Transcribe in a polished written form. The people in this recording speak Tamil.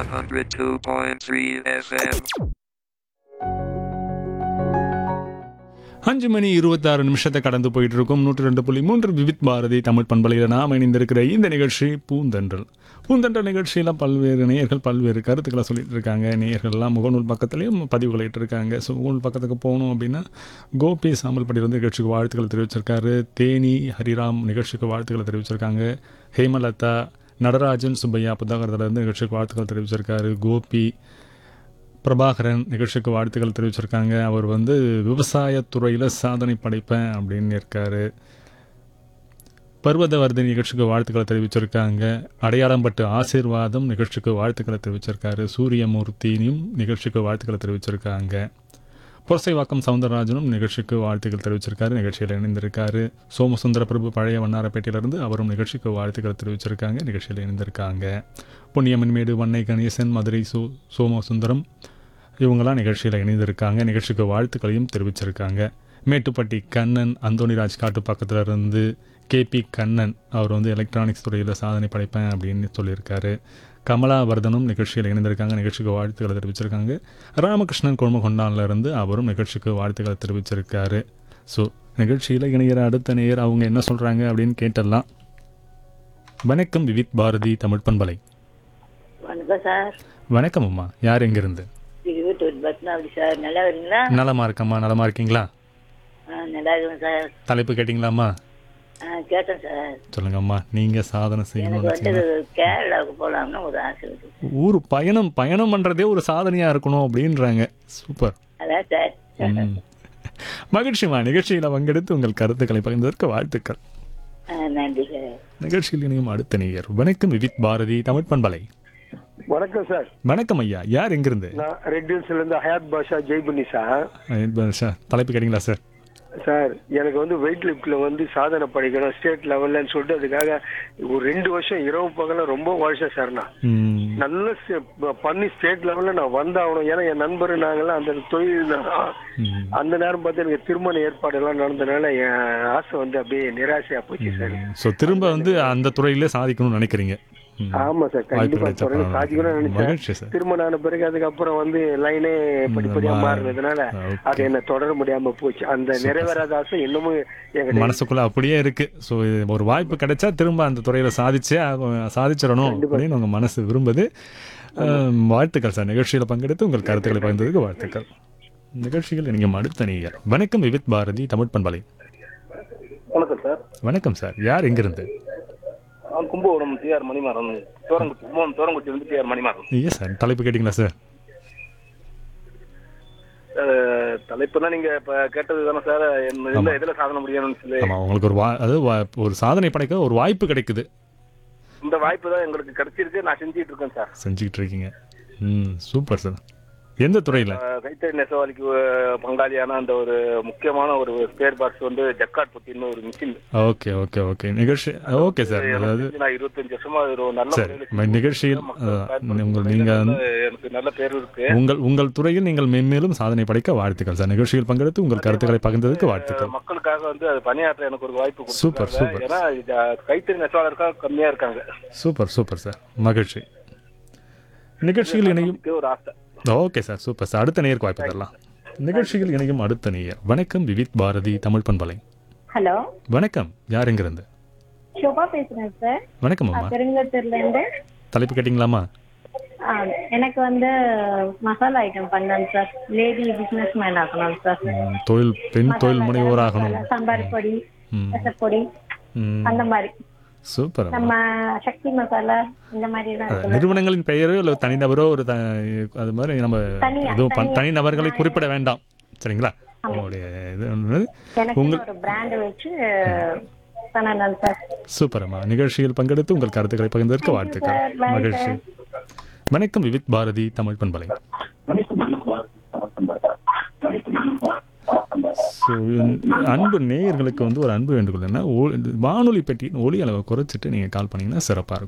102.3 FM. 5 மணி 26 நிமிஷத்தை கடந்து போயிட்டு இருக்கும் 102.3 விவித் பாரதி தமிழ் பண்பலையில் நாம் இணைந்திருக்கிற இந்த நிகழ்ச்சி பூந்தென்றல். பூந்தென்றல் நிகழ்ச்சியில் பல்வேறு நேயர்கள் பல்வேறு கருத்துக்களை சொல்லிட்டு இருக்காங்க. நேயர்கள்லாம் முகநூல் பக்கத்துலேயும் பதிவுகளை இட்டிருக்காங்க. ஸோ முகநூல் பக்கத்துக்கு போகணும் அப்படின்னா கோபி சாம்பல்படி வந்து நிகழ்ச்சிக்கு வாழ்த்துக்கள் தெரிவிச்சிருக்காரு. தேனி ஹரிராம் நிகழ்ச்சிக்கு வாழ்த்துக்களை தெரிவிச்சிருக்காங்க. ஹேமலதா, நடராஜன் சுப்பையா புத்தகத்திலேருந்து நிகழ்ச்சிக்கு வாழ்த்துக்கள் தெரிவிச்சிருக்காரு. கோபி பிரபாகரன் நிகழ்ச்சிக்கு வாழ்த்துக்கள் தெரிவிச்சிருக்காங்க. அவர் வந்து விவசாயத்துறையில் சாதனை படைப்பேன் அப்படின்னு இருக்காரு. பர்வதவர்தி நிகழ்ச்சிக்கு வாழ்த்துக்களை தெரிவிச்சிருக்காங்க. அடையாளம்பட்டு ஆசீர்வாதம் நிகழ்ச்சிக்கு வாழ்த்துக்களை தெரிவிச்சிருக்காரு. சூரியமூர்த்தியும் நிகழ்ச்சிக்கு வாழ்த்துக்களை தெரிவிச்சிருக்காங்க. புரசைவாக்கம் சவுந்தரராஜனும் நிகழ்ச்சிக்கு வாழ்த்துக்கள் தெரிவிச்சிருக்காரு. நிகழ்ச்சியில் இணைந்திருக்காரு. சோமசுந்தர பிரபு பழைய வண்ணாரப்பேட்டையிலிருந்து அவரும் நிகழ்ச்சிக்கு வாழ்த்துக்கள் தெரிவிச்சிருக்காங்க. நிகழ்ச்சியில் இணைந்திருக்காங்க. பொன்னியம்மன்மேடு, வன்னை கணேசன், மதுரை சோமசுந்தரம் இவங்களாம் நிகழ்ச்சியில் இணைந்திருக்காங்க. நிகழ்ச்சிக்கு வாழ்த்துக்களையும் தெரிவிச்சிருக்காங்க. மேட்டுப்பட்டி கண்ணன், அந்தோணிராஜ் காட்டுப்பாக்கத்திலிருந்து கேபி கண்ணன் அவர் வந்து எலக்ட்ரானிக்ஸ் துறையில் சாதனை படைப்பேன் அப்படின்னு சொல்லியிருக்காரு. கமலாவர்தனும் நிகழ்ச்சியில் இணைந்திருக்காங்க. நிகழ்ச்சிக்கு வாழ்த்துக்களை தெரிவிச்சிருக்காங்க. ராமகிருஷ்ணன் கொழுமகொண்டான்லேருந்து அவரும் நிகழ்ச்சிக்கு வாழ்த்துக்களை தெரிவிச்சிருக்காரு. ஸோ நிகழ்ச்சியில் இணைகிற அடுத்த நேயர் அவங்க என்ன சொல்கிறாங்க அப்படின்னு கேட்டலாம். வணக்கம் விவித் பாரதி தமிழ் பண்பலை. வணக்கம் சார். வணக்கம் அம்மா, யார் எங்கிருந்து? பத்மாவதி சார், நல்லா இருக்கீங்களா? நலமா இருக்கம்மா, நலமா இருக்கீங்களா? நல்லா இருக்கேன் சார். தலைப்பு கேட்டிங்களாம்மா? கேட்டேன் சார். சொல்லுங்கம்மா, நீங்கள் சாதனை எனக்கு வந்து செய்யணும். கேரளாவுக்கு போகலாம்னு ஒரு ஆசை இருக்கு. ஊர் பயணம் பண்ணுறதே ஒரு சாதனையாக இருக்கணும் அப்படின்றாங்க. சூப்பர். அதான் சார். மகிழ்ச்சிமா, நிகழ்ச்சியில் பங்கெடுத்து உங்கள் கருத்துக்களை பகிர்ந்ததற்கு வாழ்த்துக்கள். நன்றி சார். நிகழ்ச்சியில் இணையும் அடுத்த நேயர். வணக்கம் விவித் பாரதி தமிழ் பண்பலை. வணக்கம் சார். வணக்கம் ஐயா, யார் எங்கிருந்து? நான் ரெட் ஹில்ஸ்ல இருந்து ஹயாத் பாஷா ஜெய்புன்னி சார். சார் தலைப்பு கேட்டிங்களா சார்? சார், எனக்கு வந்து வெயிட் லிஃப்ட்ல வந்து சாதனை படிக்கணும் ஸ்டேட் லெவல்லன்னு சொல்லிட்டு அதுக்காக ஒரு 2 வருஷம் இரவு பகல ரொம்ப உழைச்சேன் சார். நான் நல்ல பண்ணி ஸ்டேட் லெவல்ல நான் வந்தாகணும். ஏன்னா என் நண்பர் நாங்கெல்லாம் அந்த தொழில் அந்த நேரம் பார்த்து எனக்கு திருமண ஏற்பாடு எல்லாம் நடந்ததுனால என் ஆசை வந்து அப்படியே நிராசையா போச்சு சார். ஸோ திரும்ப வந்து அந்த துறையிலே சாதிக்கணும்னு நினைக்கிறீங்க? ஆமா சார், கண்டிப்பா சாதிக்கணும்னு நினைச்சேன். திருமணம் ஆன பிறகு அதுக்கப்புறம் வந்து லைனே படிப்படியா மாறினதுனால அது என்ன தொடர முடியாம போச்சு. அந்த நிறைவேறாத ஆசை இன்னமும் எங்க மனசுக்குள்ள அப்படியே இருக்கு. ஸோ ஒரு வாய்ப்பு கிடைச்சா திரும்ப அந்த துறையில சாதிச்சிடணும் அப்படின்னு உங்க மனசு விரும்புது. வாழ்த்துக்கள் சார். நிகழ்ச்சியில பங்கெடுத்து உங்கள் கருத்துக்களை பகிர்ந்ததுக்கு வாழ்த்துக்கள். நிகழ்ச்சிகள் நீங்க அடுத்த நேயர். வணக்கம் விவித் பாரதி தமிழ் பண்பலை. வணக்கம் சார். வணக்கம் சார், யார் எங்கிருந்து? கும்பகோணம் டிஆர் மணிமாறன். தோரங்குச்சியிலிருந்து டிஆர் மணிமாறன். ஏ சார், தலைப்பு கேட்டிங்களா சார்? தலைப்புனா நீங்க இப்ப கேட்டது தானே சார், எதுல சாதனை முடியணும்னு சொல்லி. ஆமா, உங்களுக்கு ஒரு சாதனை படைக்க ஒரு வாய்ப்பு கிடைக்குது. இந்த வாய்ப்பு தான் எங்களுக்கு கிடைச்சிருக்கு. நான் செஞ்சுட்டு இருக்கேன் சார். செஞ்சுக்கிட்டு இருக்கீங்க. Super sir. எந்த துறையில? கைத்தறி நெசவாளிக்கு பங்காளியான அந்த ஒரு முக்கியமான ஒரு ஸ்பேர் பார்ட்ஸ் வந்து ஜக்காட் புத்தின்னு ஒரு மிஷின். Okay okay okay. நிகழ்ச்சி ஓகே சார். அதாவது நான் 25 வருஷமா ஒரு நல்ல நிகழ்ச்சியில் நீங்க எனக்கு நல்ல பேர் இருக்கு. உங்கள் துறையில் நீங்கள் மென்மேலும் சாதனை படைக்க வாழ்த்துக்கள் சார். நிகழ்ச்சியில் பங்கெடுத்து உங்கள் கருத்துக்களை பகிர்ந்ததுக்கு வாழ்த்துக்கள். மக்களுக்காக வந்து அது பணியாற்ற எனக்கு ஒரு வாய்ப்பு. Super super. ஏன்னா கைத்தறி நெசவாளர்கள் கம்மியா இருக்காங்க. சூப்பர் சூப்பர் சார், மகிழ்ச்சி. நிகழ்ச்சியில் இணையும் ஒரு ஆசை. Okay sir, super sir. அடுத்த நேயருக்கு வாய்ப்பு தரலாம். நிகழ்ச்சியில் இணையும் அடுத்த நேயர். வணக்கம் விவித் பாரதி தமிழ் பண்பலை. ஹலோ வணக்கம், யார் எங்கிருந்து? ஷோபா பேசுறேன் சார். வணக்கம் அம்மா. பெருங்கத்தூர்ல இருந்து. தலைப்பு கேட்டிங்களாமா? எனக்கு வந்து மசாலா ஐட்டம் பண்ணணும் சார். லேடி பிசினஸ் மேன் ஆகணும் சார். பெண் தொழில் முனைவோர் ஆகணும். சாம்பார் பொடி, ரசப்பொடி அந்த மாதிரி. சூப்பர். நம்ம சக்தி மசாலா இந்த மாதிரி நிறுவனங்களின் பெயரோ இல்லை தனிநபரோ ஒரு அது மாதிரி நம்ம எதுவும் தனிநபர்களை குறிப்பிட வேண்டாம், சரிங்களா? உங்களுடைய ஒரு பிராண்ட் வச்சு பண்ணணும் சார். சூப்பர்மா. நிகழ்ச்சியில் பங்கெடுத்து உங்கள் கருத்துக்களை பகிர்ந்ததற்கு வாழ்த்துக்கள். மகிழ்ச்சி. வணக்கம் விவித் பாரதி தமிழ் பண்பலை. அன்பு நேயர்களுக்கு வந்து ஒரு அன்பு வேண்டுகோள் என்ன, வானொலி பெட்டியின் ஒலி அளவை குறைச்சிட்டு நீங்கள் கால் பண்ணிங்கன்னா சிறப்பாக இருக்கும்.